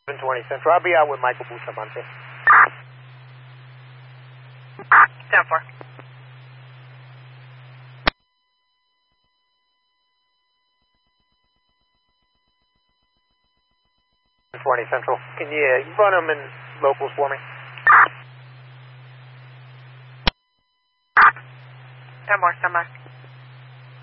720 Central. I'll be out with Michael Bustamante. 10-4. 20 Central. Can you run them in locals for me? 10-4, stand by.